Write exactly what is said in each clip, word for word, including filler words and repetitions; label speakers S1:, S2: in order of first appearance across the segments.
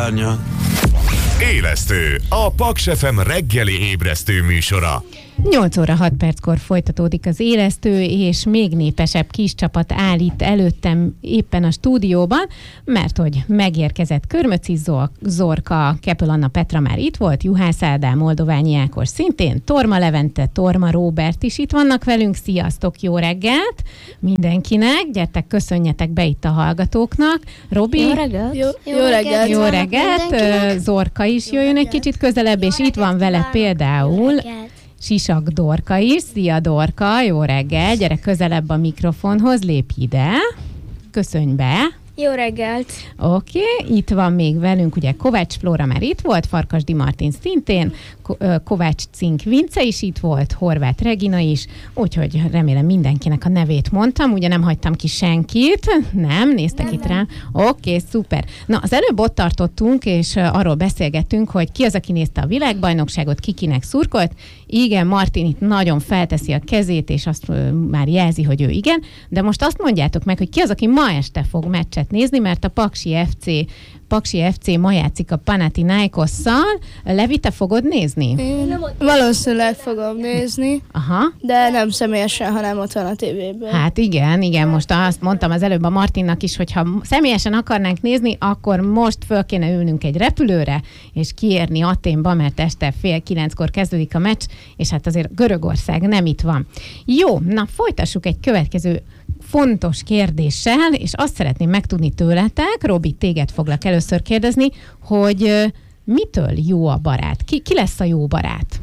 S1: szárnya.
S2: Élesztő, a Paks ef em reggeli ébresztő műsora.
S3: nyolc óra hat perckor folytatódik az Élesztő, és még népesebb kis csapat áll itt előttem éppen a stúdióban, mert hogy megérkezett Körmöczi Zorka, Kepel Anna Petra már itt volt, Juhász Ádám, Moldoványi Ákos szintén, Torma Levente, Torma Róbert is itt vannak velünk. Sziasztok, jó reggelt mindenkinek, gyertek, köszönjetek be itt a hallgatóknak. Robi?
S4: Jó reggelt! Jó,
S3: jó reggelt! Jó reggelt! Zorka is jöjjön egy kicsit közelebb, és itt van vele például Sisak Dorka is. Szia Dorka, jó reggel, gyere közelebb a mikrofonhoz, lépj ide, köszönj be.
S4: Jó reggelt!
S3: Oké, okay. Itt van még velünk, ugye Kovács Flóra már itt volt, Farkasdi Martin szintén, Kovács Cink Vince is itt volt, Horváth Regina is, úgyhogy remélem mindenkinek a nevét mondtam, ugye nem hagytam ki senkit, nem, néztek nem, itt nem. rám. Oké, okay, szuper. Na, az előbb ott tartottunk, és arról beszélgettünk, hogy ki az, aki nézte a világbajnokságot, ki kinek szurkolt. Igen, Martin itt nagyon felteszi a kezét, és azt uh, már jelzi, hogy ő igen, de most azt mondjátok meg, hogy ki az, aki ma este fog meccset nézni, mert a Paksi ef cé Paksi ef cé ma játszik a Panathinaikosszal. Levi, te fogod nézni?
S5: Én valószínűleg fogom nézni,
S3: Aha.
S5: de nem személyesen, hanem ott van a tévében.
S3: Hát igen, igen, most azt mondtam az előbb a Martinnak is, hogy ha személyesen akarnánk nézni, akkor most föl kéne ülnünk egy repülőre, és kiérni Athénba, mert este fél kilenckor kezdődik a meccs, és hát azért Görögország nem itt van. Jó, na folytassuk egy következő fontos kérdéssel, és azt szeretném megtudni tőletek, Robi, téged foglak először kérdezni, hogy mitől jó a barát? Ki, ki lesz a jó barát?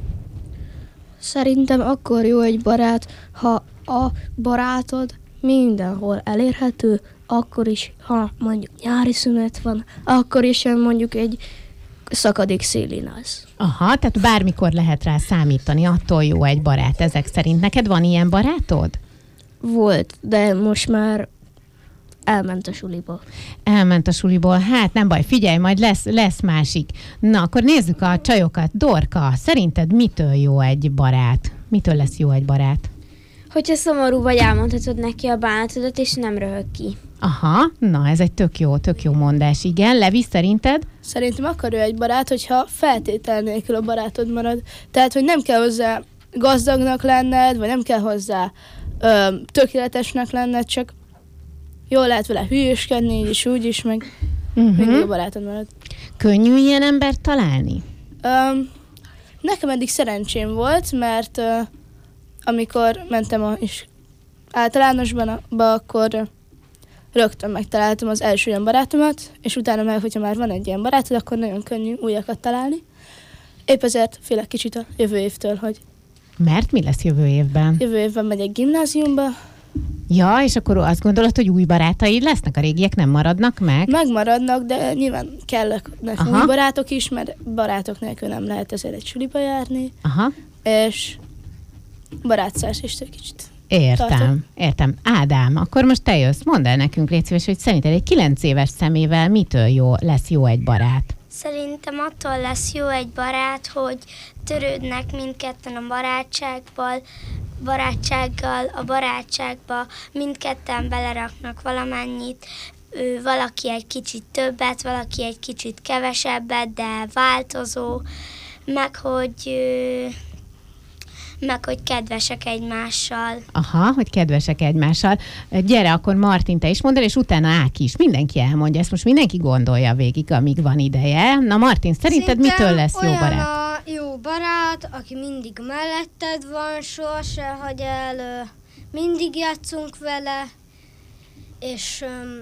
S4: Szerintem akkor jó egy barát, ha a barátod mindenhol elérhető, akkor is, ha mondjuk nyári szünet van, akkor is mondjuk egy szakadék szélén az.
S3: Aha, tehát bármikor lehet rá számítani, attól jó egy barát ezek szerint. Neked van ilyen barátod?
S4: Volt, de most már elment a suliból.
S3: Elment a suliból, hát nem baj, figyelj, majd lesz, lesz másik. Na, akkor nézzük a csajokat. Dorka, szerinted mitől jó egy barát? Mitől lesz jó egy barát?
S6: Hogyha szomorú vagy, elmondhatod neki a bánatodat, és nem röhög ki.
S3: Aha, na ez egy tök jó, tök jó mondás, igen. Levi, szerinted?
S5: Szerintem akkor ő egy barát, hogyha feltétel nélkül a barátod marad. Tehát, hogy nem kell hozzá gazdagnak lenned, vagy nem kell hozzá Ö, tökéletesnek lenned, csak jól lehet vele hülyéskedni, így is, úgy is, meg uh-huh. mindig a barátod marad.
S3: Könnyű ilyen embert találni?
S5: Ö, nekem eddig szerencsém volt, mert ö, amikor mentem a is általánosban, abba, akkor ö, rögtön megtaláltam az első olyan barátomat, és utána meg, hogyha már van egy ilyen barátod, akkor nagyon könnyű újakat találni. Épp ezért félek kicsit a jövő évtől, hogy
S3: Mert mi lesz jövő évben?
S5: Jövő évben megyek gimnáziumba.
S3: Ja, és akkor azt gondolod, hogy új barátaid lesznek? A régiek nem maradnak meg?
S5: Megmaradnak, de nyilván kellnek új barátok is, mert barátok nélkül nem lehet ezért egy suliba járni.
S3: Aha.
S5: És barátszást egy kicsit
S3: Értem,
S5: tartom.
S3: értem. Ádám, akkor most te jössz, mondd el nekünk, légy szíves, hogy szerinted egy kilenc éves szemével mitől jó, lesz jó egy barát?
S7: Szerintem attól lesz jó egy barát, hogy törődnek mindketten a barátsággal, barátsággal, a barátságba mindketten beleraknak valamennyit, ő, valaki egy kicsit többet, valaki egy kicsit kevesebbet, de változó, meg hogy, meg hogy kedvesek egymással.
S3: Aha, hogy kedvesek egymással. Gyere, akkor Martin, te is mondd el, és utána Áki is. Mindenki elmondja, ezt most mindenki gondolja végig, amíg van ideje. Na Martin, szerinted
S8: Szerintem
S3: mitől lesz jó barát?
S8: olyan a jó barát, aki mindig melletted van, sohasem hagy el, mindig játszunk vele, és um,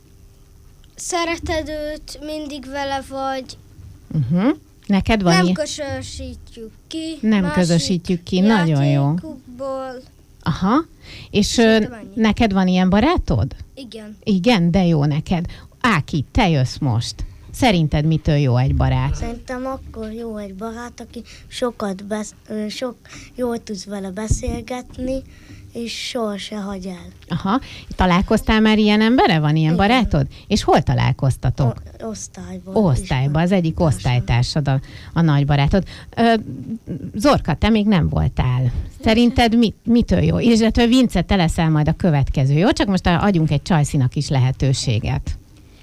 S8: szereted őt, mindig vele vagy.
S3: Uh-huh. Neked van
S8: Nem
S3: ilyen?
S8: közösítjük ki.
S3: Nem közösítjük ki, nagyon jó.
S8: játékukból.
S3: Aha, és ö, neked van ilyen barátod?
S8: Igen.
S3: Igen, de jó neked. Áki, te jössz most. Szerinted mitől jó egy barát?
S9: Szerintem akkor jó egy barát, aki sokat besz- sok jól tudsz vele beszélgetni, és soha se hagy el.
S3: Aha, találkoztál már ilyen emberre? Van ilyen
S9: Igen.
S3: barátod? És hol találkoztatok?
S9: O- osztályban.
S3: Osztályban, az egyik osztálytársad a, a nagy barátod. Ö, Zorka, te még nem voltál. Szerinted mit, mitől jó? Illetve Vince, te leszel majd a következő, jó? Csak most adjunk egy csajszinak is lehetőséget.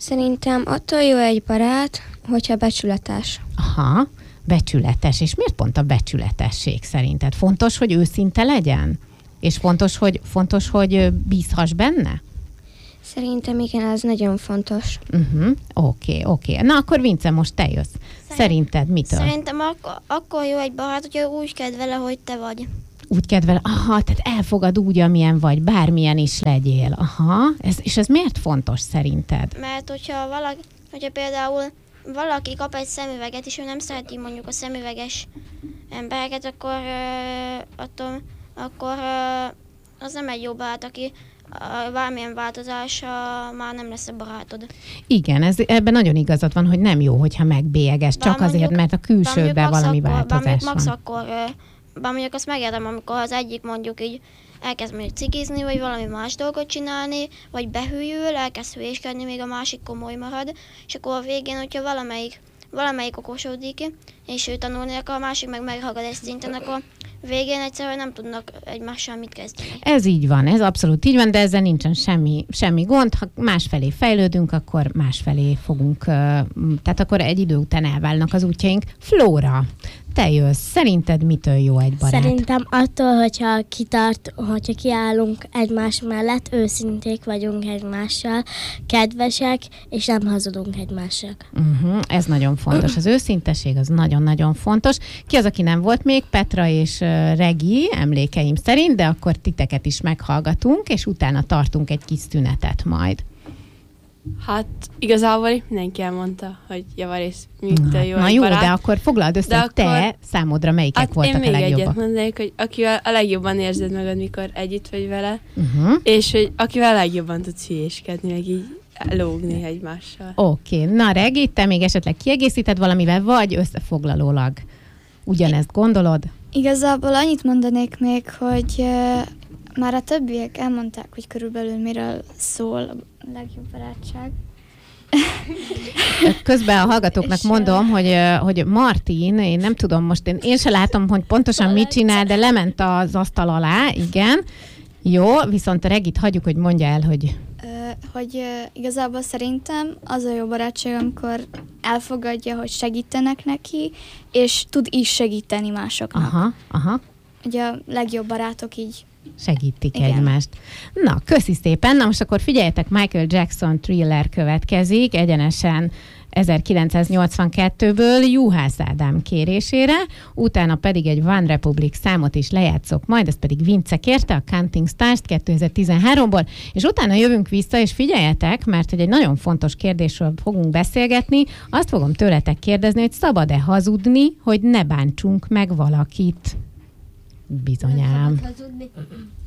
S1: Szerintem attól jó egy barát, hogyha becsületes.
S3: Aha, becsületes. És miért pont a becsületesség szerinted? Fontos, hogy őszinte legyen? És fontos, hogy, fontos, hogy bízhass benne?
S1: Szerintem igen, ez nagyon fontos.
S3: Uh-huh. Oké, okay, oké. Okay. Na akkor Vince, most te jössz. Szerinted mitől?
S6: Szerintem ak- akkor jó egy barát, hogyha úgy kedvele, hogy te vagy.
S3: Úgy kedvel, aha, tehát elfogad úgy, amilyen vagy, bármilyen is legyél. Aha, ez, és ez miért fontos szerinted?
S6: Mert hogyha valaki, hogyha például valaki kap egy szemüveget, és ő nem szereti mondjuk a szemüveges embereket, akkor uh, attól, akkor uh, az nem egy jó barát, aki uh, bármilyen változása már nem lesz a barátod.
S3: Igen, ez, ebben nagyon igazad van, hogy nem jó, hogyha megbélyeges, csak
S6: mondjuk,
S3: azért, mert a külsődben valami
S6: akkor,
S3: változás
S6: max
S3: van.
S6: akkor, bár mondjuk azt megértem, amikor az egyik mondjuk így elkezd mondjuk cikizni, vagy valami más dolgot csinálni, vagy behűl, elkezd hülyéskedni, még a másik komoly marad, és akkor a végén, hogyha valamelyik, valamelyik okosodik, és ő tanulni akar, a másik meg meghallgat egy szinten, akkor végén egyszerűen nem tudnak egymással mit kezdeni.
S3: Ez így van, ez abszolút így van, de ezzel nincsen semmi, semmi gond. Ha másfelé fejlődünk, akkor másfelé fogunk, tehát akkor egy idő után elválnak az útjaink. Flóra, te jössz. Szerinted mitől jó egy barát?
S4: Szerintem attól, hogyha kitart, hogyha kiállunk egymás mellett, őszinték vagyunk egymással, kedvesek, és nem hazudunk egymásnak.
S3: Uh-huh, ez nagyon fontos. Az őszinteség az nagyon-nagyon fontos. Ki az, aki nem volt még? Petra és uh, Regi, emlékeim szerint, de akkor titeket is meghallgatunk, és utána tartunk egy kis szünetet majd.
S10: Hát igazából mindenki elmondta, hogy javarész mitől jó
S3: Na
S10: egy
S3: jó,
S10: barát.
S3: de akkor foglald össze,
S10: de
S3: hogy te
S10: akkor,
S3: számodra melyikek
S10: hát
S3: voltak
S10: én
S3: a
S10: még
S3: legjobbak.
S10: egyet mondanék, hogy akivel a legjobban érzed magad, mikor együtt vagy vele,
S3: Uh-huh.
S10: és hogy akivel a legjobban tudsz hülyéskedni, meg így lógni egymással.
S3: Oké, okay. Na Regi, te még esetleg kiegészíted valamivel, vagy összefoglalólag ugyanezt gondolod?
S11: Igazából annyit mondanék még, hogy uh, már a többiek elmondták, hogy körülbelül miről szól a legjobb barátság.
S3: Közben a hallgatóknak mondom, hogy, hogy Martin, én nem tudom most, én, én se látom, hogy pontosan mit csinál, de lement az asztal alá, igen. Jó, viszont a Regit hagyjuk, hogy mondja el, hogy...
S11: Hogy uh, igazából szerintem az a jó barátság, amikor elfogadja, hogy segítenek neki, és tud is segíteni másoknak.
S3: Aha, aha.
S11: Ugye a legjobb barátok így
S3: segítik
S11: igen.
S3: egymást. Na, köszi szépen. Na most akkor figyeljetek, Michael Jackson Thriller következik, egyenesen ezerkilencszáznyolcvankettőből Juhász Ádám kérésére, utána pedig egy One Republic számot is lejátszok majd, ezt pedig Vince kérte, a Counting Stars-t kétezer-tizenháromból, és utána jövünk vissza, és figyeljetek, mert hogy egy nagyon fontos kérdésről fogunk beszélgetni, azt fogom tőletek kérdezni, hogy szabad-e hazudni, hogy ne bántsunk meg valakit. Bizonyám.